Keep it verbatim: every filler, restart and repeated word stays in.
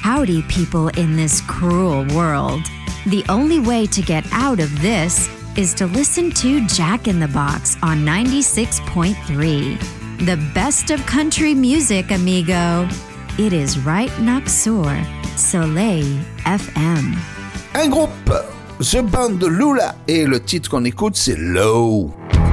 Howdy, people in this cruel world. The only way to get out of this is to listen to Jack in the Box on ninety-six point three. The best of country music, amigo. It is right next door, Soleil F M. Un groupe, The Band de Lula, et le titre qu'on écoute, c'est Low.